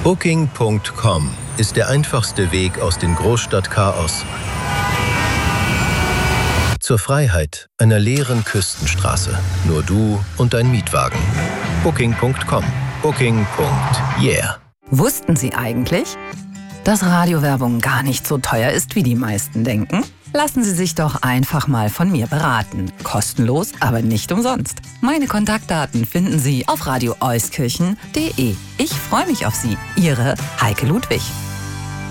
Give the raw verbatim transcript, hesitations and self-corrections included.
Booking Punkt com ist der einfachste Weg aus dem Großstadtchaos zur Freiheit einer leeren Küstenstraße. Nur du und dein Mietwagen. Booking Punkt com. Booking. Yeah. Wussten Sie eigentlich, dass Radiowerbung gar nicht so teuer ist, wie die meisten denken? Lassen Sie sich doch einfach mal von mir beraten. Kostenlos, aber nicht umsonst. Meine Kontaktdaten finden Sie auf radio euskirchen punkt de. Ich freue mich auf Sie. Ihre Heike Ludwig.